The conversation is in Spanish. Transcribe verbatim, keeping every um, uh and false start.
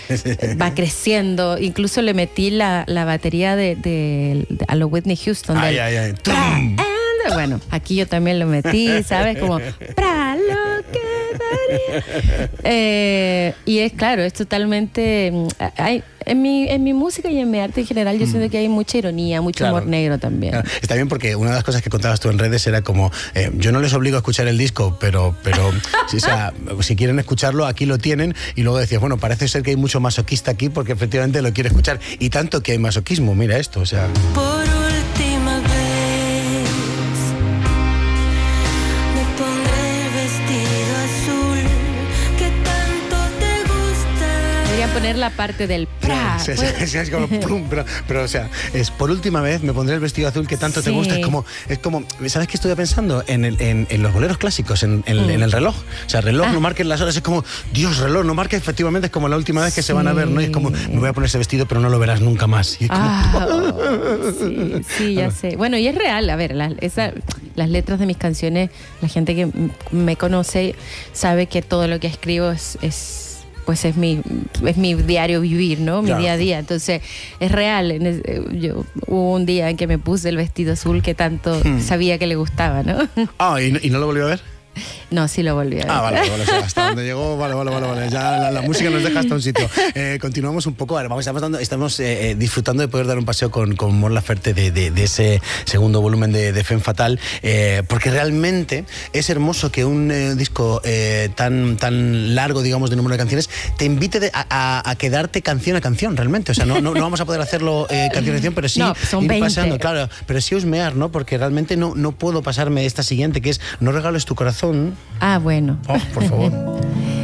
va creciendo. Incluso le metí la, la batería de, de, de a lo Whitney Houston. Ay, del, ay, ay. And, bueno, aquí yo también lo metí, ¿sabes? Como, para lo que daría. Eh, y es claro, es totalmente... Hay, en, mi, en mi música y en mi arte en general yo mm. siento que hay mucha ironía, mucho claro. humor negro también. Claro. Está bien porque una de las cosas que contabas tú en redes era como, eh, yo no les obligo a escuchar el disco, pero, pero si, o sea, si quieren escucharlo, aquí lo tienen. Y luego decías, bueno, parece ser que hay mucho masoquista aquí porque efectivamente lo quiere escuchar. Y tanto que hay masoquismo, mira esto, o sea... Por última vez poner la parte del pra. Sí, sí, sí, sí, es como plum, pero, pero o sea, es por última vez me pondré el vestido azul que tanto sí. te gusta. Es como, es como, ¿sabes qué estuve pensando? En, el, en, en los boleros clásicos, en, en, mm. en el reloj. O sea, reloj, ah. no marques las horas, es como, Dios, reloj, no marques, efectivamente, es como la última vez que sí. se van a ver, ¿no? Y es como, me voy a poner ese vestido, pero no lo verás nunca más. Y es como, ah, oh, sí, sí, ya sé. Bueno, y es real, a ver, la, esa, las letras de mis canciones, la gente que me conoce sabe que todo lo que escribo es... es pues es mi, es mi diario vivir, ¿no? Mi claro. día a día. Entonces, es real. Yo, hubo un día en que me puse el vestido azul que tanto hmm. sabía que le gustaba, ¿no? Ah, ¿y no, ¿y no lo volvió a ver? No, sí lo volví a ver. Ah, vale, vale, o sea, hasta donde llegó, vale, vale, vale, vale. Ya la, la música nos deja hasta un sitio. Eh, continuamos un poco, ahora vamos, estamos, dando, estamos eh, disfrutando de poder dar un paseo con, con Mon Laferte de, de, de ese segundo volumen de, de Femme Fatale, eh, porque realmente es hermoso que un eh, disco eh, tan, tan largo, digamos, de número de canciones, te invite de, a, a quedarte canción a canción, realmente. O sea, no, no, no vamos a poder hacerlo eh, canción a canción, pero sí no, son ir veinte. Pasando, claro, pero sí husmear, ¿no? Porque realmente no, no puedo pasarme esta siguiente, que es No regales tu corazón. Ah, bueno. Oh, por favor.